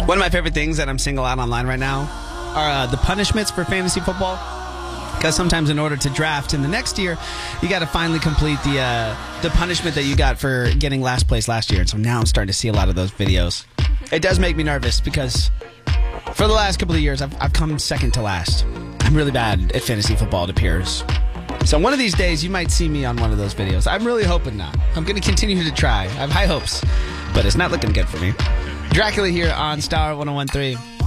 One of my favorite things that I'm seeing a lot online right now are the punishments for fantasy football. Because sometimes in order to draft in the next year, you got to finally complete the punishment that you got for getting last place last year. And so now I'm starting to see a lot of those videos. It does make me nervous because for the last couple of years, I've come second to last. I'm really bad at fantasy football, it appears. So one of these days, you might see me on one of those videos. I'm really hoping not. I'm going to continue to try. I have high hopes, but it's not looking good for me. Dracula here on Star 101.3.